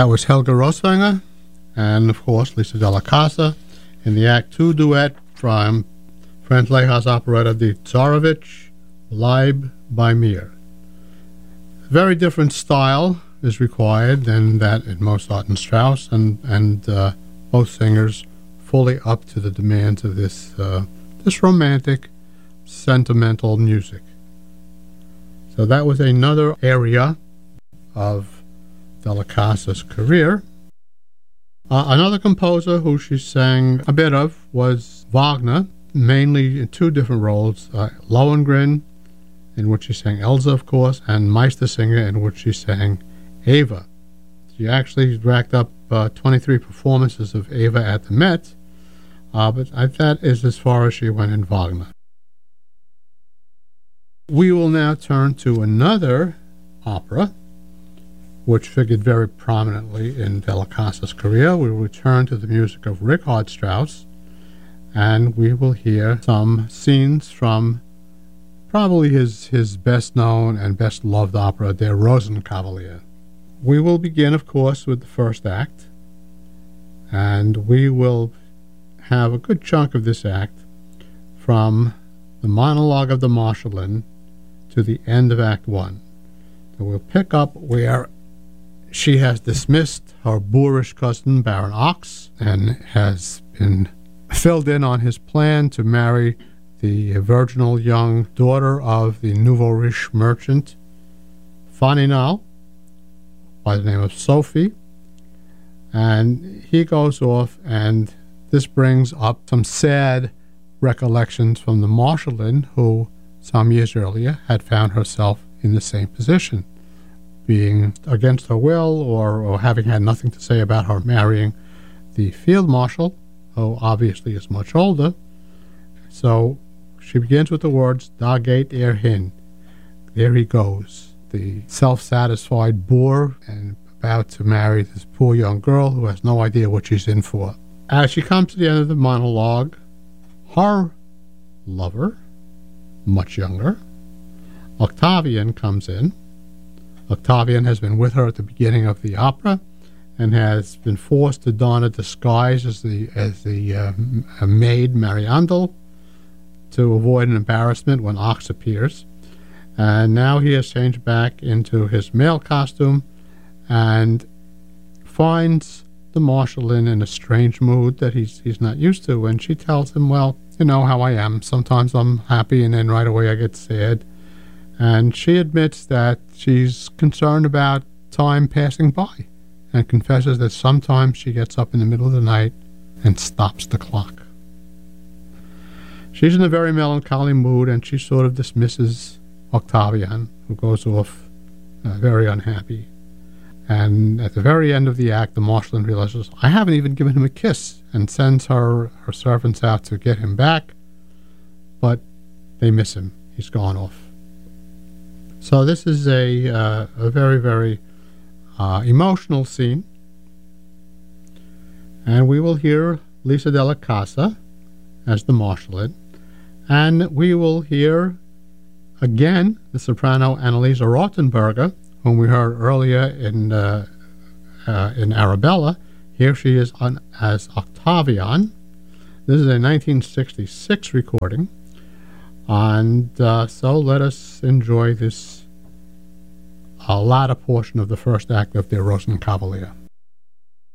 That was Helga Roswanger and, of course, Lisa Della Casa in the Act 2 duet from Franz Lehar's operetta Die Tsarevich, Bleib bei mir. Very different style is required than that in Mozart and Strauss, and both singers fully up to the demands of this romantic, sentimental music. So that was another area of Della Casa's career. Another composer who she sang a bit of was Wagner, mainly in two different roles, Lohengrin, in which she sang Elsa, of course, and Meistersinger, in which she sang Eva. She actually racked up 23 performances of Eva at the Met, but that is as far as she went in Wagner. We will now turn to another opera, which figured very prominently in Della Casa's career. We will return to the music of Richard Strauss, and we will hear some scenes from probably his best-known and best-loved opera, Der Rosenkavalier. We will begin, of course, with the first act, and we will have a good chunk of this act from the monologue of the Marschallin to the end of Act 1. So we'll pick up where she has dismissed her boorish cousin, Baron Ochs, and has been filled in on his plan to marry the virginal young daughter of the nouveau riche merchant, Faninal, by the name of Sophie. And he goes off, and this brings up some sad recollections from the Marschallin, who some years earlier had found herself in the same position, being against her will or having had nothing to say about her marrying the field marshal, who obviously is much older. So she begins with the words, Da geht hin. There he goes, the self-satisfied boor, and about to marry this poor young girl who has no idea what she's in for. As she comes to the end of the monologue, her lover, much younger, Octavian, comes in. Octavian has been with her at the beginning of the opera and has been forced to don a disguise as the maid Mariandel to avoid an embarrassment when Ochs appears. And now he has changed back into his male costume and finds the Marschallin in a strange mood that he's not used to. And she tells him, well, you know how I am. Sometimes I'm happy and then right away I get sad. And she admits that she's concerned about time passing by and confesses that sometimes she gets up in the middle of the night and stops the clock. She's in a very melancholy mood, and she sort of dismisses Octavian, who goes off very unhappy. And at the very end of the act, the Marschallin realizes, I haven't even given him a kiss, and sends her servants out to get him back, but they miss him. He's gone off. So this is a very, very emotional scene. And we will hear Lisa Della Casa as the Marschallin. And we will hear, again, the soprano Annalisa Rothenberger, whom we heard earlier in Arabella. Here she is as Octavian. This is a 1966 recording. And so let us enjoy this latter portion of the first act of Der Rosenkavalier.